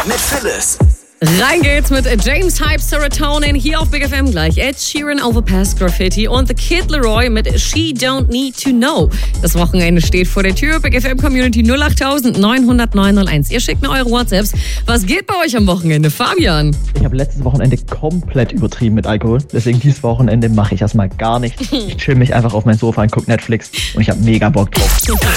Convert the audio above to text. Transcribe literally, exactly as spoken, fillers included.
mit Phyllis. Rein geht's mit James Hype, Serotonin hier auf Big F M gleich. Ed Sheeran, Overpass Graffiti und The Kid Laroi mit She Don't Need to Know. Das Wochenende steht vor der Tür. Big F M Community null acht neun null null neun null eins. Ihr schickt mir eure WhatsApps. Was geht bei euch am Wochenende? Fabian? Ich habe letztes Wochenende komplett übertrieben mit Alkohol. Deswegen dieses Wochenende mache ich erstmal gar nichts. Ich chill mich einfach auf mein Sofa und gucke Netflix und ich habe mega Bock drauf.